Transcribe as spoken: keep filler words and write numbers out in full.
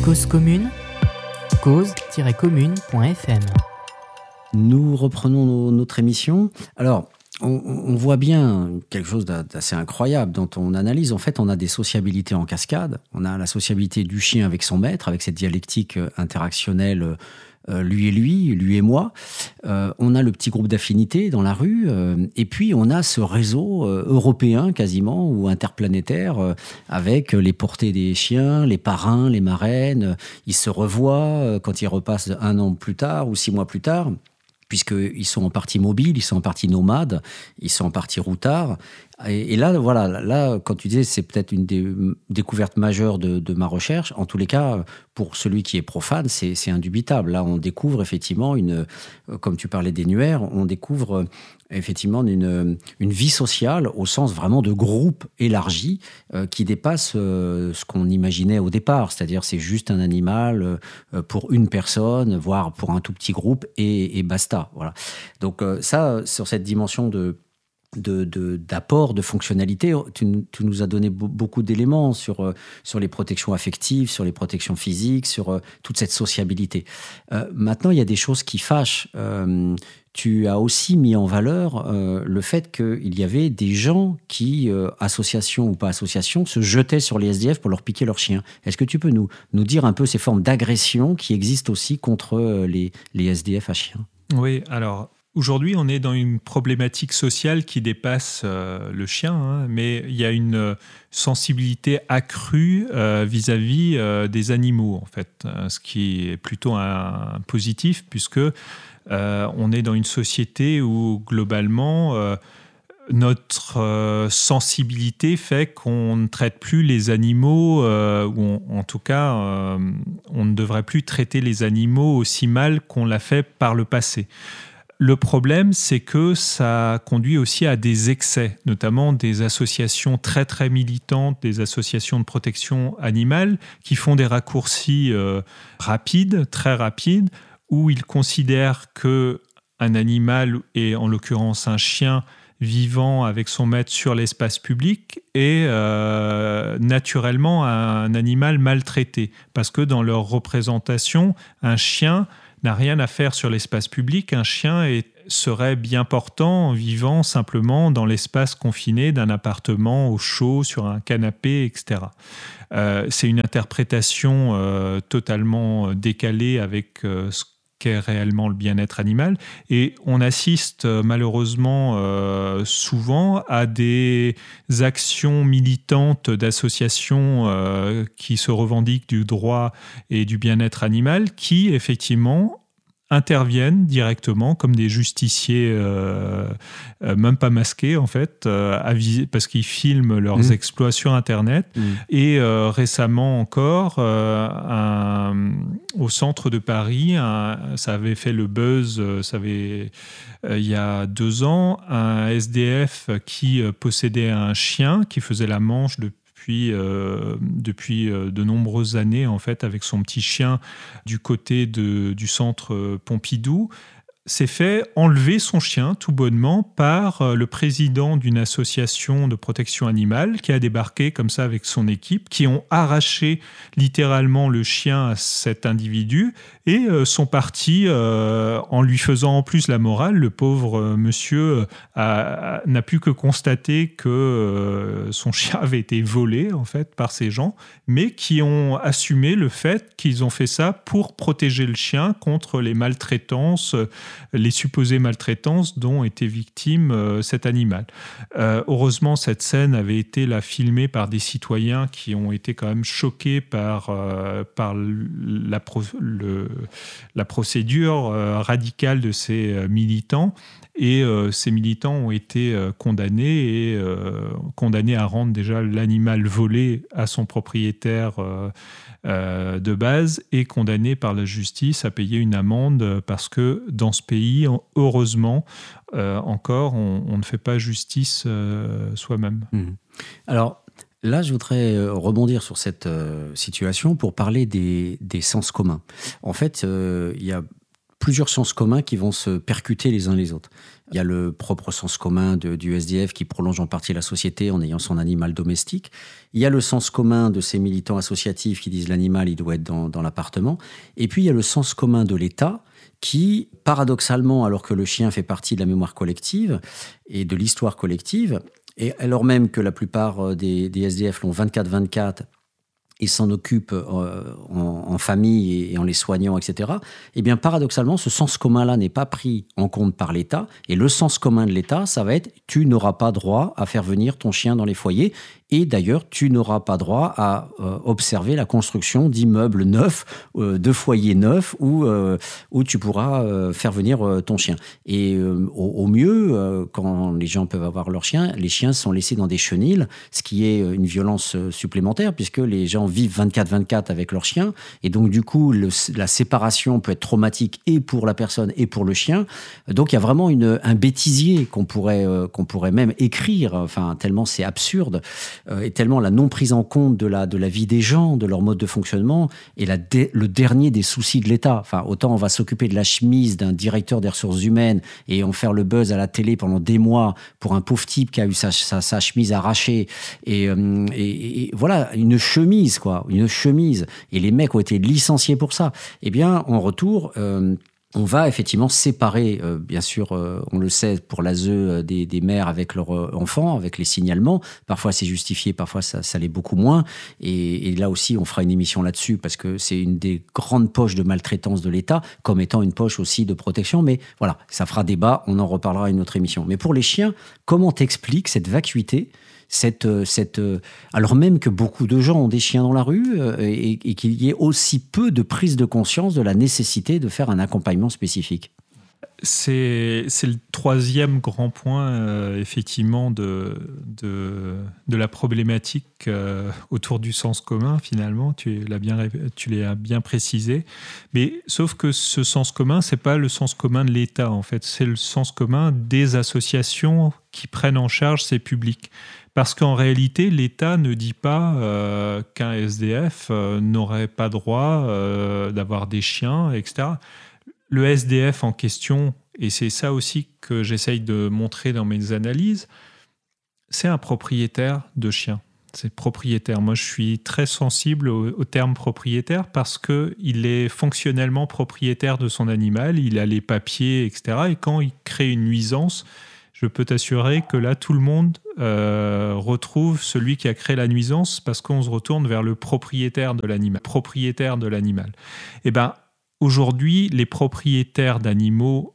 Cause commune, cause-commune point f m. Nous reprenons nos, notre émission. Alors, on, on voit bien quelque chose d'assez incroyable dans ton analyse. En fait, on a des sociabilités en cascade. On a la sociabilité du chien avec son maître, avec cette dialectique interactionnelle, euh, lui et lui, lui et moi. Euh, on a le petit groupe d'affinité dans la rue. Euh, et puis, on a ce réseau euh, européen quasiment, ou interplanétaire, euh, avec les portées des chiens, les parrains, les marraines. Ils se revoient euh, quand ils repassent un an plus tard ou six mois plus tard, puisqu'ils sont en partie mobiles, ils sont en partie nomades, ils sont en partie routards. Et, et là, voilà, là, quand tu disais, c'est peut-être une des découvertes majeures de, de ma recherche. En tous les cas, pour celui qui est profane, c'est, c'est indubitable. Là, on découvre effectivement une, comme tu parlais d'annuaire, on découvre effectivement une, une vie sociale au sens vraiment de groupe élargi euh, qui dépasse euh, ce qu'on imaginait au départ. C'est-à-dire, c'est juste un animal euh, pour une personne, voire pour un tout petit groupe, et, et basta. Voilà. Donc euh, ça, sur cette dimension de De, de, d'apport, de fonctionnalité. Tu, tu nous as donné b- beaucoup d'éléments sur, euh, sur les protections affectives, sur les protections physiques, sur euh, toute cette sociabilité. Euh, maintenant, il y a des choses qui fâchent. Euh, tu as aussi mis en valeur euh, le fait qu'il y avait des gens qui, euh, association ou pas association, se jetaient sur les S D F pour leur piquer leurs chiens. Est-ce que tu peux nous, nous dire un peu ces formes d'agression qui existent aussi contre euh, les, les S D F à chiens ? Oui, alors... Aujourd'hui, on est dans une problématique sociale qui dépasse euh, le chien, hein, mais il y a une sensibilité accrue euh, vis-à-vis euh, des animaux, en fait, euh, ce qui est plutôt un, un positif, puisque euh, on est dans une société où, globalement, euh, notre euh, sensibilité fait qu'on ne traite plus les animaux, euh, ou on, en tout cas, euh, on ne devrait plus traiter les animaux aussi mal qu'on l'a fait par le passé. Le problème, c'est que ça conduit aussi à des excès, notamment des associations très très militantes, des associations de protection animale qui font des raccourcis euh, rapides, très rapides, où ils considèrent qu'un animal, et en l'occurrence un chien, vivant avec son maître sur l'espace public est euh, naturellement un animal maltraité. Parce que dans leur représentation, un chien n'a rien à faire sur l'espace public. Un chien est, serait bien portant en vivant simplement dans l'espace confiné d'un appartement au chaud, sur un canapé, et cetera. Euh, c'est une interprétation euh, totalement décalée avec euh, ce qu'est réellement le bien-être animal. Et on assiste euh, malheureusement euh, souvent à des actions militantes d'associations euh, qui se revendiquent du droit et du bien-être animal qui, effectivement, interviennent directement comme des justiciers, euh, euh, même pas masqués en fait, euh, avis, parce qu'ils filment leurs mmh. exploits sur Internet. Mmh. Et euh, récemment encore, euh, un, au centre de Paris, un, ça avait fait le buzz, ça avait, euh, il y a deux ans, un S D F qui euh, possédait un chien qui faisait la manche de Depuis, euh, depuis euh, de nombreuses années, en fait, avec son petit chien du côté de, du centre Pompidou, s'est fait enlever son chien tout bonnement par euh, le président d'une association de protection animale qui a débarqué comme ça avec son équipe, qui ont arraché littéralement le chien à cet individu et euh, sont partis euh, en lui faisant en plus la morale. Le pauvre euh, monsieur a, a, n'a pu que constater que euh, son chien avait été volé en fait par ces gens, mais qui ont assumé le fait qu'ils ont fait ça pour protéger le chien contre les maltraitances, les supposées maltraitances dont était victime euh, cet animal. Euh, heureusement, cette scène avait été là filmée par des citoyens qui ont été quand même choqués par, euh, par la, pro, le, la procédure euh, radicale de ces euh, militants. Et euh, ces militants ont été euh, condamnés et euh, condamnés à rendre déjà l'animal volé à son propriétaire euh, euh, de base et condamnés par la justice à payer une amende parce que dans ce pays, heureusement, euh, encore, on, on ne fait pas justice euh, soi-même. Mmh. Alors, là, je voudrais rebondir sur cette euh, situation pour parler des, des sens communs. En fait, euh, il y a plusieurs sens communs qui vont se percuter les uns les autres. Il y a le propre sens commun de, du S D F qui prolonge en partie la société en ayant son animal domestique. Il y a le sens commun de ces militants associatifs qui disent l'animal, il doit être dans, dans l'appartement. Et puis, il y a le sens commun de l'État qui, paradoxalement, alors que le chien fait partie de la mémoire collective et de l'histoire collective, et alors même que la plupart des, des S D F l'ont vingt-quatre vingt-quatre, ils s'en occupent euh, en, en famille et, et en les soignant, et cetera, eh bien, paradoxalement, ce sens commun-là n'est pas pris en compte par l'État. Et le sens commun de l'État, ça va être « tu n'auras pas droit à faire venir ton chien dans les foyers ». Et d'ailleurs, tu n'auras pas droit à euh, observer la construction d'immeubles neufs, euh, de foyers neufs, où, euh, où tu pourras euh, faire venir euh, ton chien. Et euh, au, au mieux, euh, quand les gens peuvent avoir leur chien, les chiens sont laissés dans des chenils, ce qui est une violence supplémentaire, puisque les gens vivent vingt-quatre vingt-quatre avec leur chien. Et donc, du coup, le, la séparation peut être traumatique et pour la personne et pour le chien. Donc, il y a vraiment une, un bêtisier qu'on pourrait, euh, qu'on pourrait même écrire, enfin, tellement c'est absurde. Et tellement la non prise en compte de la, de la vie des gens, de leur mode de fonctionnement, est la dé, le dernier des soucis de l'État. Enfin, autant on va s'occuper de la chemise d'un directeur des ressources humaines et en faire le buzz à la télé pendant des mois pour un pauvre type qui a eu sa, sa, sa chemise arrachée. Et, euh, et, et voilà, une chemise, quoi, une chemise. Et les mecs ont été licenciés pour ça. Eh bien, en retour... Euh, on va effectivement séparer, euh, bien sûr, euh, on le sait, pour l'A S E, des, des mères avec leurs euh, enfants, avec les signalements. Parfois, c'est justifié, parfois, ça, ça l'est beaucoup moins. Et, et là aussi, on fera une émission là-dessus, parce que c'est une des grandes poches de maltraitance de l'État, comme étant une poche aussi de protection. Mais voilà, ça fera débat, on en reparlera à une autre émission. Mais pour les chiens, comment t'expliques cette vacuité ? Cette, cette, alors même que beaucoup de gens ont des chiens dans la rue euh, et, et qu'il y ait aussi peu de prise de conscience de la nécessité de faire un accompagnement spécifique. C'est, c'est le troisième grand point, euh, effectivement, de, de, de la problématique euh, autour du sens commun, finalement. Tu l'as bien, tu l'as bien précisé. Mais sauf que ce sens commun, ce n'est pas le sens commun de l'État, en fait. C'est le sens commun des associations qui prennent en charge ces publics. Parce qu'en réalité, l'État ne dit pas euh, qu'un S D F euh, n'aurait pas droit euh, d'avoir des chiens, et cetera. Le S D F en question, et c'est ça aussi que j'essaye de montrer dans mes analyses, c'est un propriétaire de chien. C'est propriétaire. Moi, je suis très sensible au, au terme propriétaire parce qu'il est fonctionnellement propriétaire de son animal, il a les papiers, et cetera. Et quand il crée une nuisance, je peux t'assurer que là, tout le monde euh, retrouve celui qui a créé la nuisance parce qu'on se retourne vers le propriétaire de l'animal. Propriétaire de l'animal. Eh bien, aujourd'hui, les propriétaires d'animaux